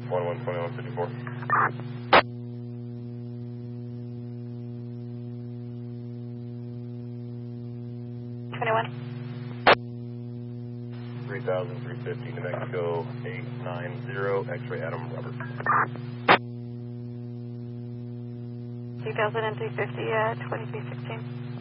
112154. 21. 3,350 New Mexico 890 X-ray Adam Robert. 3,350, 2316.